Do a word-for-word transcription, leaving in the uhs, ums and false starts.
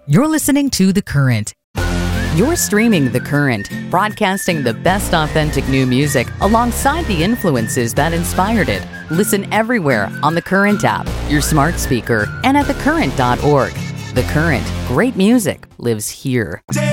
You're listening to The Current. You're streaming The Current, broadcasting the best authentic new music alongside the influences that inspired it. Listen everywhere on The Current app, your smart speaker, and at the current dot org. The Current, great music lives here.